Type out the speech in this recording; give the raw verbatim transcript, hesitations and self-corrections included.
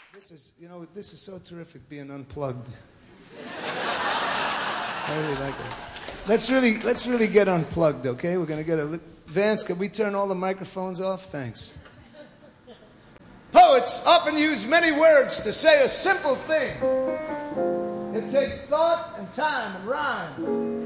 This is, you know, this is so terrific being unplugged. I really like it. Let's really, let's really get unplugged, okay? We're going to get a... Vance, can we turn all the microphones off? Thanks. Poets often use many words to say a simple thing. It takes thought and time and rhyme